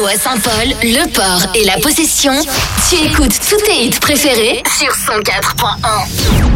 à Saint-Paul, Le Port et La Possession, tu écoutes tous tes hits préférés sur 104.1.